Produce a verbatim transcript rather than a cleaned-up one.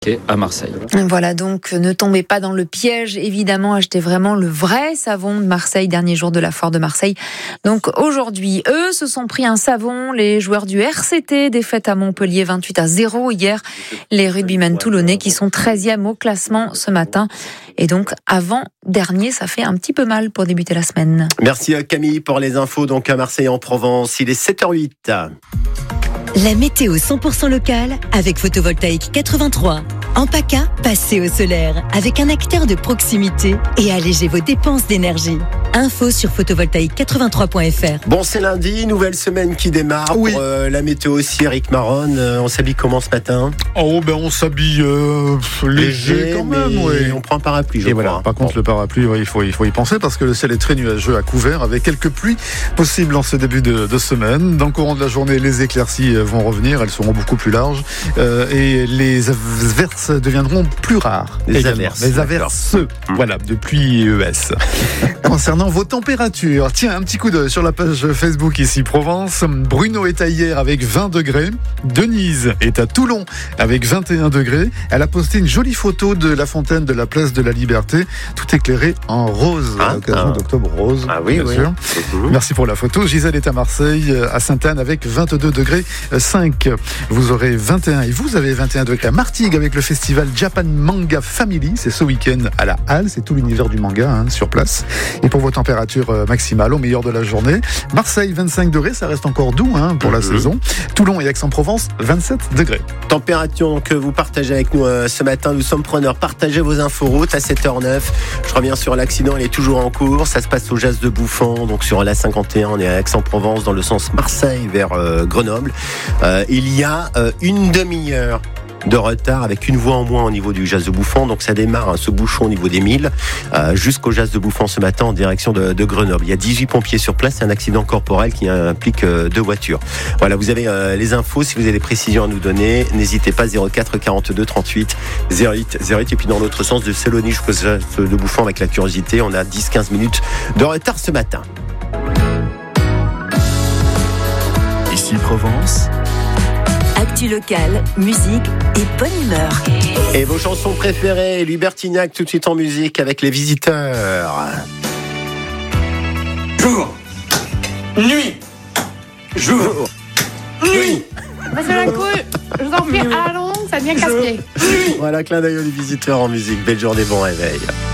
à Marseille. Voilà, donc ne tombez pas dans le piège, évidemment, achetez vraiment le vrai savon de Marseille, dernier jour de la foire de Marseille. Donc aujourd'hui, eux se sont pris un savon, les joueurs du R C T, défaite à Montpellier vingt-huit à zéro hier, les rugbymen toulonnais qui sont treizième au classement ce matin. Et donc avant-dernier, ça fait un petit peu mal pour débuter la semaine. Merci à Camille pour les infos, donc à Marseille en Provence, il est sept heures huit. La météo cent pour cent locale avec Photovoltaïque quatre-vingt-trois. En PACA, passez au solaire avec un acteur de proximité et allégez vos dépenses d'énergie. Info sur photovoltaïque quatre-vingt-trois point f r. Bon, c'est lundi, nouvelle semaine qui démarre. Oui. Pour euh, la météo aussi, Eric Maron. Euh, on s'habille comment ce matin? Oh, ben on s'habille euh, léger quand même, mais oui. On prend un parapluie, je Et crois. voilà, par contre, le parapluie, ouais, il, faut, il faut y penser parce que le ciel est très nuageux à couvert avec quelques pluies possibles en ce début de, de semaine. Dans le courant de la journée, les éclaircies vont revenir, elles seront beaucoup plus larges euh, et les averses deviendront plus rares. Les également. averses. Les averses, voilà, de pluie E S. Concernant vos températures, tiens, un petit coup d'œil sur la page Facebook ici, Provence. Bruno est à hier avec vingt degrés. Denise est à Toulon avec vingt et un degrés. Elle a posté une jolie photo de la fontaine de la place de la Liberté, tout éclairé en rose, Ah, à l'occasion ah. d'Octobre Rose. Ah oui, bien oui. sûr. Mmh. Merci pour la photo. Gisèle est à Marseille, à Sainte-Anne avec vingt-deux degrés cinq. Vous aurez vingt et un et vous avez vingt et un degrés à Martigues avec le festival Japan Manga Family. C'est ce week-end à la Halle. C'est tout l'univers du manga hein, sur place. Et pour vos températures maximales au meilleur de la journée, Marseille vingt-cinq degrés, ça reste encore doux hein, pour mmh. la saison. Toulon et Aix-en-Provence vingt-sept degrés. Température que vous partagez avec nous euh, ce matin. Nous sommes preneurs. Partagez vos infos routes à sept heures neuf. Je reviens sur l'accident. Il est toujours en cours. Ça se passe au Jas de Bouffan. Donc sur l'A cinquante et un, on est à Aix-en-Provence dans le sens Marseille vers euh, Grenoble. Euh, il y a euh, une demi-heure de retard avec une voie en moins au niveau du Jas de Bouffan. Donc ça démarre hein, ce bouchon au niveau des milles euh, jusqu'au Jas de Bouffan ce matin en direction de, de Grenoble. Il y a dix-huit pompiers sur place. C'est un accident corporel qui implique euh, deux voitures. Voilà, vous avez euh, les infos. Si vous avez des précisions à nous donner, n'hésitez pas. Zéro quatre quarante-deux trente-huit zéro huit zéro huit. Et puis dans l'autre sens de Célonie jusqu'au Jas de Bouffan avec la curiosité, on a dix à quinze minutes de retard ce matin. Ici Provence. Actu locale, musique et bonne humeur. Et vos chansons préférées, Lubertignac tout de suite en musique avec Les Visiteurs. Jour, nuit, jour, nuit. Monsieur Lancou, je vous en prie, à la longue, ça devient casse-pied. Voilà, clin d'œil aux Visiteurs en musique. Belle journée, bon réveil.